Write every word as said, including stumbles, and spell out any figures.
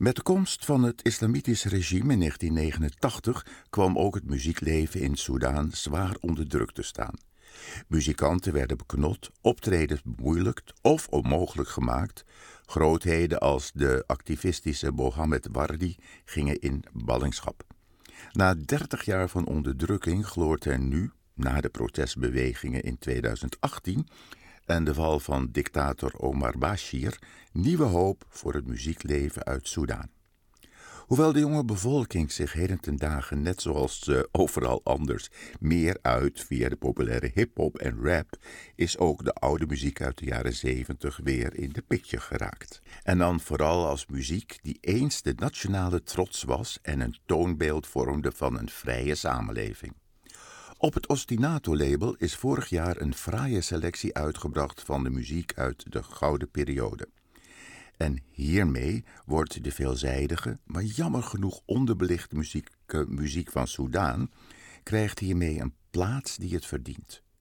Met de komst van het islamitische regime in negentien negenentachtig kwam ook het muziekleven in Soedan zwaar onder druk te staan. Muzikanten werden beknot, optredens bemoeilijkt of onmogelijk gemaakt. Grootheden als de activistische Mohammed Wardi gingen in ballingschap. Na dertig jaar van onderdrukking gloort er nu, na de protestbewegingen in tweeduizend achttien en de val van dictator Omar Bashir, nieuwe hoop voor het muziekleven uit Soedan. Hoewel de jonge bevolking zich heden ten dagen, net zoals uh, overal anders, meer uit via de populaire hip-hop en rap, is ook de oude muziek uit de jaren zeventig weer in de pitje geraakt. En dan vooral als muziek die eens de nationale trots was en een toonbeeld vormde van een vrije samenleving. Op het Ostinato-label is vorig jaar een fraaie selectie uitgebracht van de muziek uit de gouden periode. En hiermee wordt de veelzijdige, maar jammer genoeg onderbelichte muziek, muziek van Soedan, krijgt hiermee een plaats die het verdient.